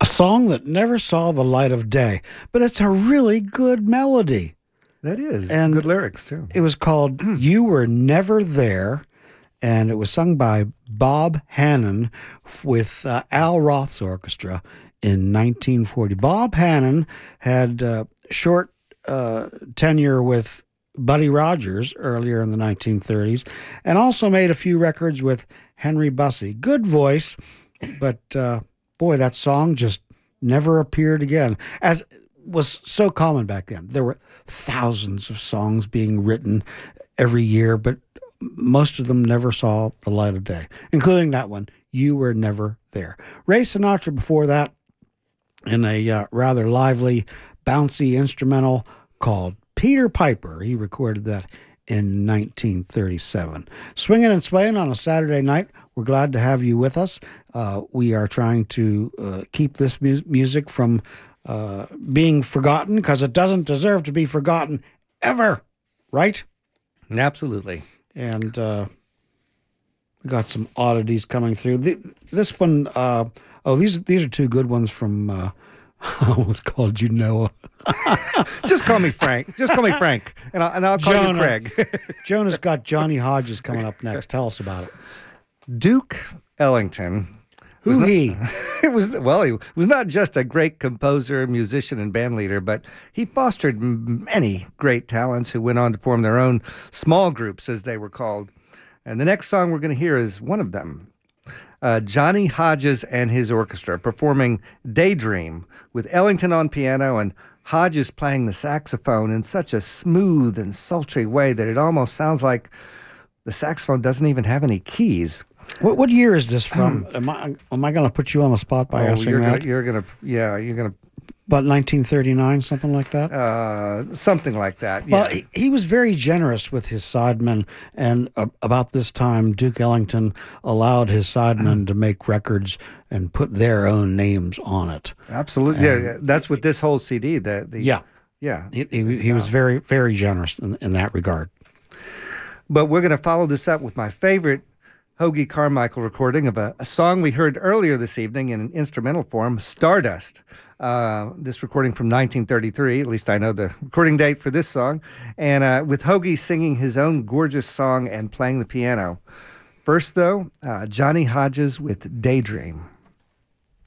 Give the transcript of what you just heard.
A song that never saw the light of day, but it's a really good melody. That is. And good lyrics, too. It was called You Were Never There, and it was sung by Bob Hannon with Al Roth's orchestra in 1940. Bob Hannon had short tenure with Buddy Rogers earlier in the 1930s, and also made a few records with Henry Bussey. Good voice, but boy, that song just never appeared again, as was so common back then. There were thousands of songs being written every year, but most of them never saw the light of day, including that one, You Were Never There. Ray Sinatra before that, in a rather lively, bouncy instrumental called Peter Piper. He recorded that in 1937. Swinging and swaying on a Saturday night. We're glad to have you with us. We are trying to keep this music from being forgotten, because it doesn't deserve to be forgotten ever, right? Absolutely. And we got some oddities coming through. This one, these are two good ones from, I almost called you Noah. Just call me Frank. Just call me Frank, and I'll call you Craig. Jonah's got Johnny Hodges coming up next. Tell us about it. Duke Ellington. He was not just a great composer, musician, and band leader, but he fostered many great talents who went on to form their own small groups, as they were called. And the next song we're going to hear is one of them. Johnny Hodges and his orchestra performing Daydream with Ellington on piano and Hodges playing the saxophone in such a smooth and sultry way that it almost sounds like the saxophone doesn't even have any keys. What year is this from? Am I going to put you on the spot by asking that? You're gonna. About 1939, something like that? Something like that, yeah. Well, he was very generous with his sidemen, and about this time, Duke Ellington allowed his sidemen to make records and put their own names on it. Absolutely, yeah. That's with this whole CD. Yeah. He was very, very generous in that regard. But we're going to follow this up with my favorite Hoagy Carmichael recording of a song we heard earlier this evening in an instrumental form, Stardust. This recording from 1933, at least I know the recording date for this song, and with Hoagy singing his own gorgeous song and playing the piano. First, though, Johnny Hodges with Daydream.